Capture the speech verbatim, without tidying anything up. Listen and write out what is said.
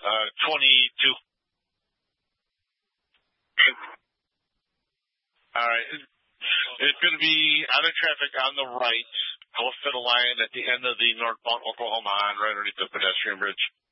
Uh, twenty-two. All right. It's going to be out of traffic on the right, close to the line at the end of the northbound Oklahoma on, right underneath the pedestrian bridge.